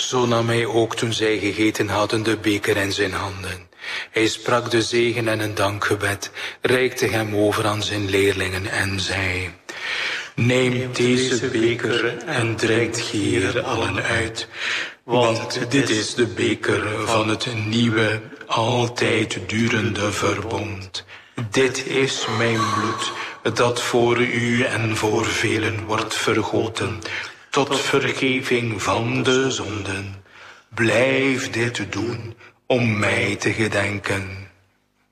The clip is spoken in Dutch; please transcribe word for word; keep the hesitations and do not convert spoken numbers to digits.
Zo nam hij ook toen zij gegeten hadden de beker in zijn handen. Hij sprak de zegen en een dankgebed, reikte hem over aan zijn leerlingen en zei: Neem deze beker en drinkt hier allen uit, want dit is de beker van het nieuwe, altijd durende verbond. Dit is mijn bloed, dat voor u en voor velen wordt vergoten, tot vergeving van de zonden. Blijf dit doen om mij te gedenken.